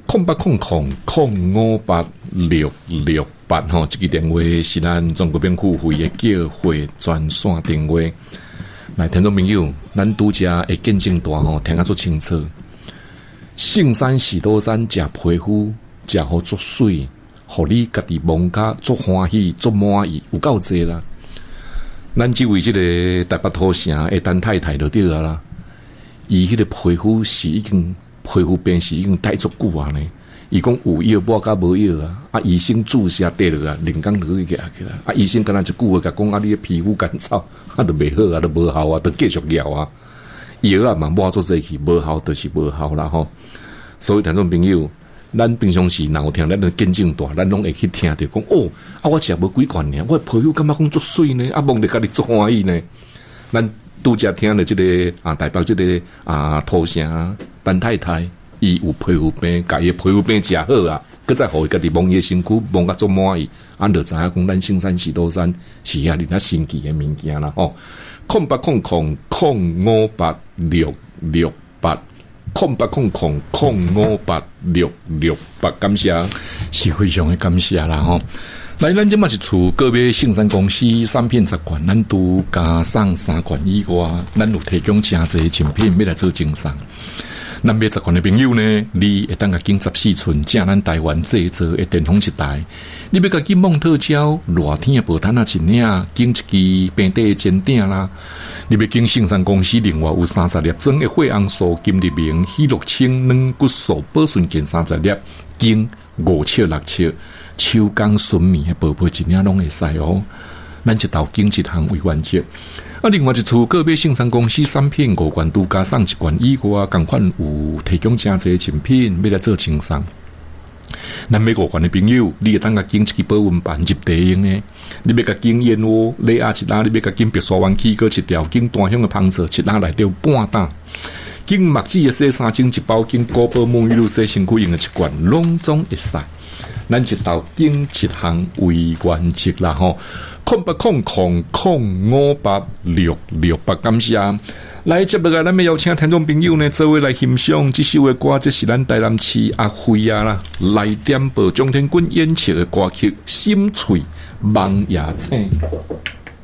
0800058668吼，这个电话是咱中国免付费的叫会专线电话。来，听众朋友，咱拄则会见证大吼，听得足清楚。圣山喜多山食皮肤，食好足水，互你家己忙甲足欢喜、足满意，有够济啦。咱即位即个台北土城的陈太太就对了啦。伊迄个皮肤是已经皮肤病是已经待足久啊呢。伊讲有药无甲无药啊，啊医生注射得了啊，连工就去起来，啊医生敢若一句话甲讲啊，你的皮肤干燥，啊都袂好啊，都无效啊，都继续药啊，药啊嘛抹做济去，无效就是无效啦吼。所以听众朋友，咱平常时若有听咱的见证大，咱拢会去听着讲哦，啊我食无几罐呢，我皮肤感觉讲足水呢，啊望着家己足欢喜呢。咱拄则听了即个台北即个土城陈太太。伊有皮肤病，家己皮肤病食好啊，佮再互伊家己望伊的身躯望甲足满意，咱就知影讲咱圣山喜多山是遐哩那神奇的物件啦吼。0800058668，0800058668，感谢，是非常的感谢啦吼。来，咱即嘛是厝个别圣山公司3片10罐，咱都加上3罐以外，咱有提供诚济精品要来做赠送。咱买10罐的朋友呢，你会当甲经14寸正咱台湾制作的电风一台，你要甲经蒙特胶热天的薄毯啊一领，经一支平底的煎鼎啦，你要经圣山公司另外有30粒装的血红素、金立明、喜乐清软骨素保顺健30粒，经5尺6尺手工纯棉的宝贝一领拢会使哦。咱一道经一项为原则。另外一处个别圣山公司3片5罐都加上1罐以外，同款有提供诚济精品要来做赠送。咱买5罐的朋友，你会当甲经一支保温板入地用的，你要甲经燕窝、礼鸭一打，你要甲经白沙湾起锅一条，经单香的芳草一打内底有半打。经墨子的洗衫精1包，经古堡沐浴露洗身躯用的1罐，拢总会使。咱一道经一项为原则啦吼，0800058668，感谢。来，接落来咱要邀请听众朋友呢，做位来欣赏这首的歌，这是咱台南市阿辉啊啦，来点播张天军演唱的歌曲《心碎梦也醒》。